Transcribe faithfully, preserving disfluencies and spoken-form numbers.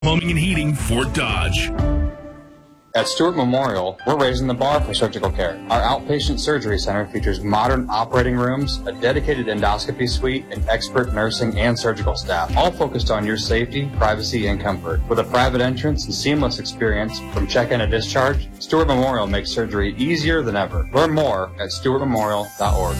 Plumbing and Heating, Fort Dodge. At Stewart Memorial, we're raising the bar for surgical care. Our outpatient surgery center features modern operating rooms, a dedicated endoscopy suite, and expert nursing and surgical staff, all focused on your safety, privacy, and comfort. With a private entrance and seamless experience from check-in to discharge, Stewart Memorial makes surgery easier than ever. Learn more at stewart memorial dot org.